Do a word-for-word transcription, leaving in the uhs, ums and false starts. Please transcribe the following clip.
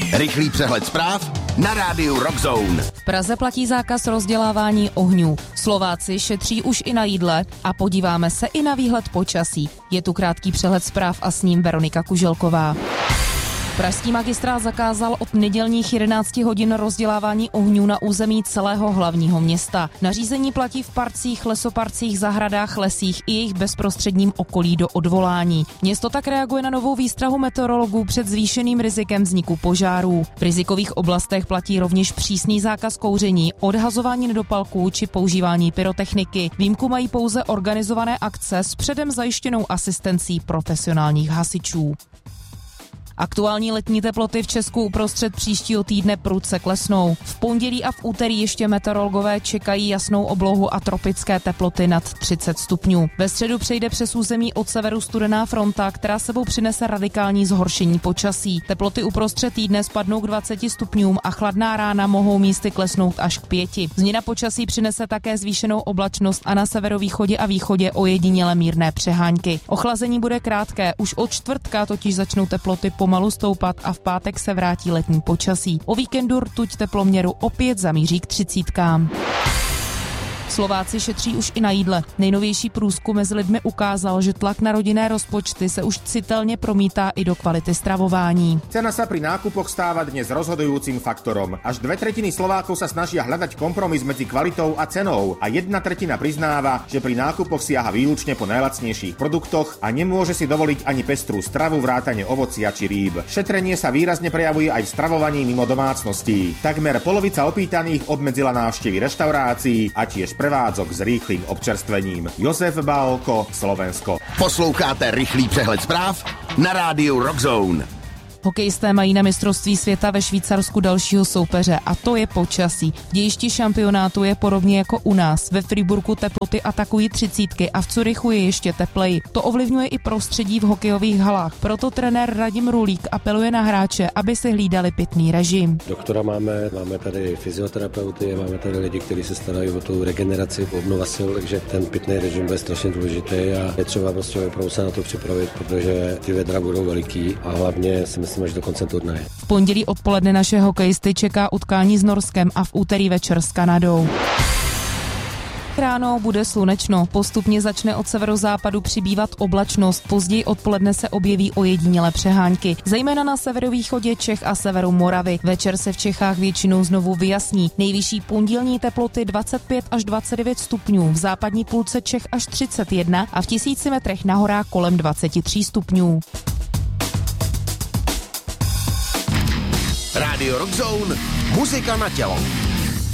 Rychlý přehled zpráv na rádiu Rockzone. V Praze platí zákaz rozdělávání ohňů. Slováci šetří už i na jídle a podíváme se i na výhled počasí. Je tu krátký přehled zpráv a s ním Veronika Kuželková. Pražský magistrát zakázal od nedělních jedenácti hodin rozdělávání ohňů na území celého hlavního města. Nařízení platí v parcích, lesoparcích, zahradách, lesích i jejich bezprostředním okolí do odvolání. Město tak reaguje na novou výstrahu meteorologů před zvýšeným rizikem vzniku požárů. V rizikových oblastech platí rovněž přísný zákaz kouření, odhazování nedopalků či používání pyrotechniky. Výjimku mají pouze organizované akce s předem zajištěnou asistencí profesionálních hasičů. Aktuální letní teploty v Česku uprostřed příštího týdne prudce klesnou. V pondělí a v úterý ještě meteorologové čekají jasnou oblohu a tropické teploty nad třicet stupňů. Ve středu přejde přes území od severu studená fronta, která sebou přinese radikální zhoršení počasí. Teploty uprostřed týdne spadnou k dvaceti stupňům a chladná rána mohou místy klesnout až k pěti. Změna počasí přinese také zvýšenou oblačnost a na severovýchodě a východě ojediněle mírné přehánky. Ochlazení bude krátké, už od čtvrtka totiž začnou teploty pomalu stoupat a v pátek se vrátí letní počasí. O víkendu rtuť teploměru opět zamíří k třicítkám. Slováci šetří už i na jídle. Nejnovější průzkum mezi lidmi ukázal, že tlak na rodinné rozpočty se už citelně promítá i do kvality stravování. Cena sa pri nákupoch stáva dnes rozhodujúcim faktorom. Až dve tretiny Slovákov sa snažia hľadať kompromis medzi kvalitou a cenou a jedna tretina priznáva, že pri nákupoch siaha výlučne po najlacnejších produktoch a nemôže si dovoliť ani pestrú stravu vrátane ovocia či rýb. Šetrenie sa výrazne prejavuje aj v stravovaní mimo domácností. Takmer polovica opýtaných obmedzila návštevy reštaurácií a tiež prevádzok s rýchlým občerstvením. Josef Bálko, Slovensko. Posloucháte rychlý přehled zpráv na rádiu Rockzone. Hokejisté mají na mistrovství světa ve Švýcarsku dalšího soupeře a to je počasí. V dějišti šampionátu je podobně jako u nás. Ve Freiburgu teploty atakují třicítky a v Curychu je ještě tepleji. To ovlivňuje i prostředí v hokejových halách. Proto trenér Radim Rulík apeluje na hráče, aby si hlídali pitný režim. Doktora máme, máme tady fyzioterapeuty, máme tady lidi, kteří se starají o tu regeneraci, o obnova sil, takže ten pitný režim bude strašně důležitý a je třeba prostě opravdu se na to připravit, protože ty vedra budou veliký a hlavně si myslím, až do konce turnaje. V pondělí odpoledne naše hokejisty čeká utkání s Norskem a v úterý večer s Kanadou. Ráno bude slunečno, postupně začne od severozápadu přibývat oblačnost, později odpoledne se objeví ojedinělé přehánky, zejména na severovýchodě Čech a severu Moravy. Večer se v Čechách většinou znovu vyjasní. Nejvyšší pondělní teploty dvacet pět až dvacet devět stupňů, v západní půlce Čech až třicet jedna a v tisíci metrech na horách kolem dvacet tři stupňů. Rádio Rockzone, muzika na tělo.